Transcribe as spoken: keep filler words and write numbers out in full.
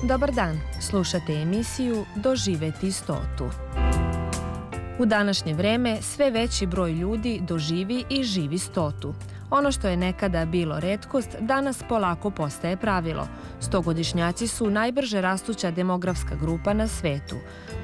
Dobar dan, slušate emisiju Doživeti stotu. U današnje vreme sve veći broj ljudi doživi i živi stotu. Ono što je nekada bilo retkost, danas polako postaje pravilo. Stogodišnjaci su najbrže rastuća demografska grupa na svetu.